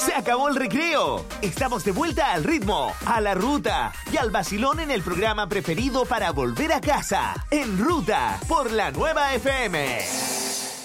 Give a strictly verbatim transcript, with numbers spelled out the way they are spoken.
Se acabó el recreo. Estamos de vuelta al ritmo, a la ruta y al vacilón en el programa preferido para volver a casa. En Ruta, por la Nueva F M.